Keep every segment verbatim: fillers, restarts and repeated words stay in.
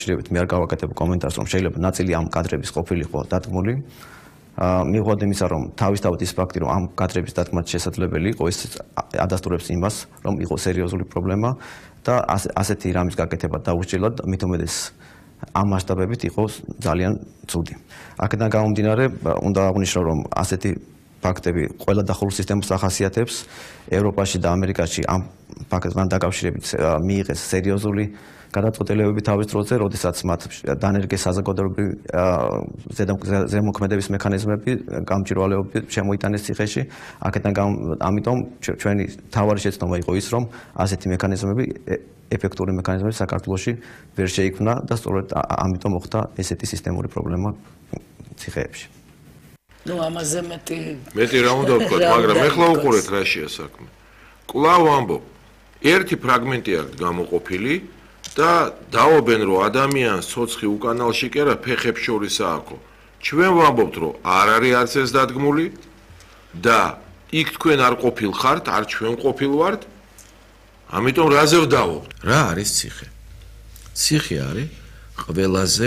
მე არ გავაკეთებ კომენტარს, რომ შეიძლება ნაწილი ამ კადრების ყოფილიყო დადგმული. მიუხედავად იმისა, რომ თავისთავად ის ფაქტი, რომ ამ კადრების დადგმა შესაძლებელი იყო, ეს ადასტურებს იმას, რომ იყო სერიოზული პრობლემა და ასეთი რამის გაკეთება დაუსჯელად, მით უმეტეს ამ მასშტაბებით იყო ძალიან ცუდი. აქედან გამომდინარე, უნდა აღვნიშნო, რომ ასეთი ფაქტები ყველა დახურულ სისტემას ახასიათებს. ევროპაში და ამერიკაში ამ ფაქტთან დაკავშირებით მიიღეს სერიოზული გადაწყვეტილებები თავის დროზე, როდესაც მათ დანერგეს საზოგადოებრივი ზემოქმედების მექანიზმები, გამჭვირვალეობები შემოიტანეს ციხეში. აქედან ამიტომ ჩვენი თავარი შეცდომა იყო ის, რომ ასეთი მექანიზმები, ეფექტური მექანიზმები საქართველოში ვერ შეიქმნა და სწორედ ამიტომ მოხდა ესეთი სისტემური პრობლემა ციხეებში. ნუ ამაზე მეტი მეტი რა უნდა ვთქვათ, მაგრამ ეხლა უყურეთ რა შეა საქმე. კვლავ ამბობ, ერთი ფრაგმენტი აქვს გამოყოფილი და დაობენ, რომ ადამიანს ცოცხი უკანალში კი არა ფეხებს შორის ააქო. ჩვენ ვამბობთ, რომ არ არის არც ეს დადგმული და იქ თქვენ არ ყოფილ ხართ, არ ჩვენ ყოფილ ვართ. ამიტომ რაზე ვდავობთ? რა არის ციხე? ციხე არის ყველაზე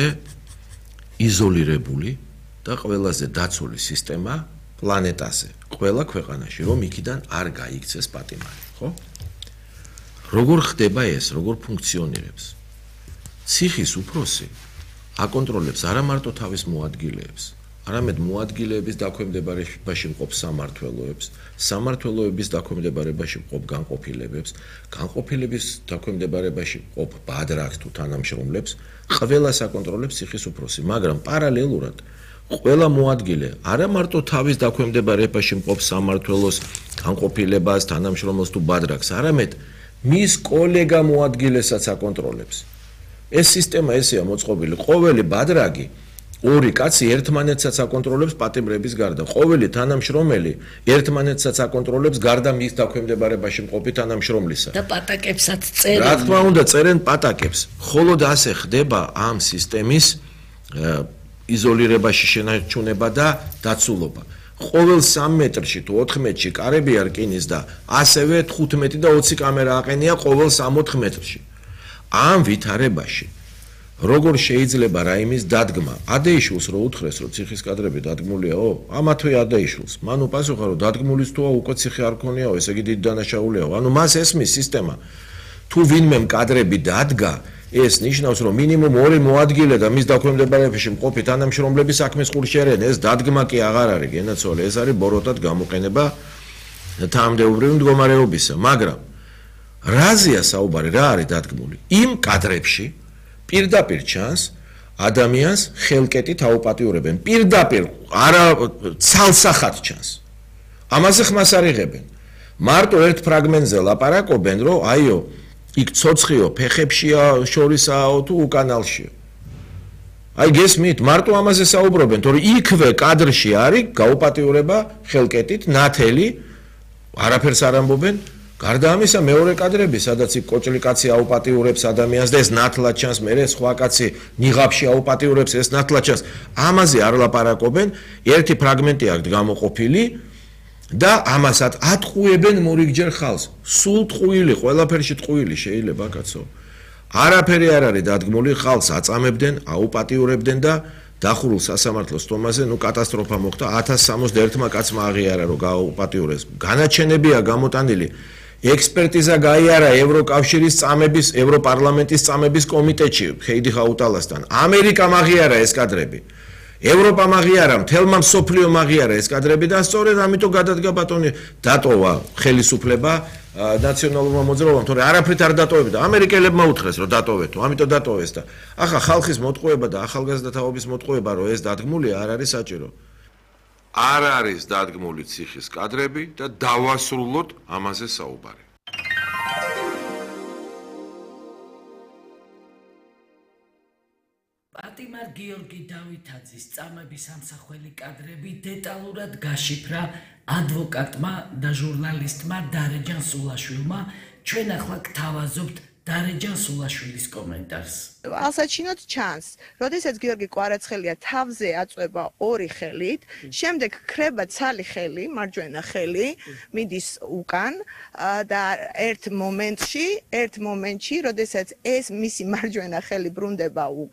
იზოლირებული და ყველაზე დაცული სისტემა პლანეტაზე, ყველა ქვეყანაში, რომ იქიდან არ გაიქცეს პატიმარი, ხო? როგორ ხდება ეს, როგორ ფუნქციონირებს? ციხის უფროსი აკონტროლებს არა მარტო თავის მოადგილეებს, არამედ მოადგილეების დაქვემდებარებაში მყოფ სამმართველოებს, სამმართველოების დაქვემდებარებაში მყოფ განყოფილებებს, განყოფილების დაქვემდებარებაში მყოფ ბადრაკს თუ თანამშრომლებს, ყველას აკონტროლებს ციხის უფროსი, მაგრამ პარალელურად ყველა მოადგილე არა მარტო თავის დაქვემდებარებაში მყოფ სამმართველოს, განყოფილებას, თანამშრომლს თუ ბადრაკს, არამედ მის კოლეგა მოადგილესაც აკონტროლებს. ეს სისტემა ესეა მოწყობილი, ყოველი ბადრაგი ორი კაცი ერთმანეთსაც აკონტროლებს პატიმრების გარდა. ყოველი თანამშრომელი ერთმანეთსაც აკონტროლებს გარდა მის დაქვემდებარებაში მყოფი თანამშრომლისა. და პატაკებსაც წერენ. რა თქმა უნდა, წერენ პატაკებს. მხოლოდ ასე ხდება ამ სისტემის იზოლირებაში შენარჩუნება და დაცულობა. ყოველ სამ მეტრში თუ ოთხ მეტრში კარები არ რკინის და ასევე თხუთმეტი და ოცი კამერა აყენია ყოველ სამ-ოთხ მეტრში. ამ ვითარებაში როგორ შეიძლება რაიმის დადგმა? ადეიშულს რო უთხრეს, რომ ციხის კადრები დადგმულიაო, ამათვე ადეიშულს. მან უპასუხა, რომ დადგმულის თუა უკვე ციხე არ ქონიაო, ესე იგი დიდი დანაშაულიაო. ანუ მას ესმის სისტემა. თუ ვინმემ კადრები დადგა, ეს ნიშნავს, რომ მინიმუმ ორი მოადგილე და მის დაქვემდებარებაში მყოფი თანამშრომლები საქმეს ხურშერენ, ეს დადგმა კი აღარ არის, გენაცვალე, ეს არის ბოროტად გამოყენება თანამდებობრივი მდგომარეობისა. მაგრამ რაზეა საუბარი, რა არის დადგმული? იმ კადრებში პირდაპირ ჩანს ადამიანს ხელკეტით აუპატიურებენ. პირდაპირ არა ცალსახად ჩანს. ამაზე ხმას არ იღებენ. მარტო ერთ ფრაგმენტზე ლაპარაკობენ, რომ აიო, იქ ცოცხიო, ფეხებშია შორისაო თუ უკანალშიო. აი გესმით, მარტო ამაზე საუბრობენ, თორე იქვე კადრში არის გაუპატიურება ხელკეტით, ნათელი, არაფერს არ ამბობენ. გარდა ამისა, მეორე კადრები, სადაც იქ კოჭლი კაცი აუპატიურებს ადამიანს და ეს ნათლად ჩანს, მერე სხვა კაცი ნიღაბში აუპატიურებს, ეს ნათლად ჩანს. ამაზე არ ლაპარაკობენ, ერთი ფრაგმენტი აქვს გამოყოფილი და ამასაც ატყუებენ მორიგჯერ ხალს. სულ ტყუილი, ყველაფერში ტყუილი შეიძლება კაცო. არაფერი არ არის დადგმული, ხალს აწამებდნენ, აუპატიურებდნენ და დახურულ სასამართლოს სტომაზე, ნუ კატასტროფა მოხდა, ათას სამოცდაერთმა კაცმა აღიარა, რომ გააუპატიურეს. განაჩენებია გამოტანილი. ექსპერტიზა გაიარა ევროკავშირის წამების, ევროპარლამენტის წამების კომიტეტში ხეიდი ხაუტალასთან. ამერიკამ აღიარა ეს კადრები. ევროპამ აღიარა, მთელმა მსოფლიომ აღიარა ეს კადრები და სწორედ ამიტომ გადადგა ბატონი დატოვა ხელისუფლება ნაციონალურმა მოძრაობამ, თორე არაფრით არ დატოვებდა. ამერიკელებმა უთხრეს, რომ დატოვეთო, ამიტომ დატოვეს და ახლა ხალხის მოტყუება და ახალგაზრდა თაობის მოტყუება, რომ ეს დადგმულია, არ არის საჭირო. არ არის დადგმული ციხის კადრები და დავასრულოთ ამაზე საუბარი. პატიმარ გიორგი დავითაძის წამების ამსახველი კადრები დეტალურად გაშიფრა ადვოკატმა და ჟურნალისტმა დარეჯან სულაშვილმა. ჩვენ ახლა გთავაზობთ დარეჯან სულაშვილის კომენტარს. ალსაჩინოთ ჩანს, როდესაც გიორგი კვარაცხელია თავზე აწვება ორი ხელით, შემდეგ ქრება ცალი ხელი, მარჯვენა ხელი, მიდის უკან და ერთ მომენტში, ერთ მომენტში, როდესაც ეს მისი მარჯვენა ხელი ბრუნდება